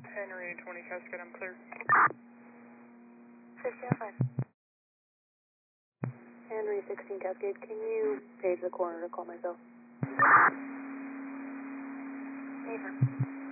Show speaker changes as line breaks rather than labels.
Henry 20 Cascade, I'm clear.
1505. Henry 16 Cascade, can you page the coroner to call myself?
Ava.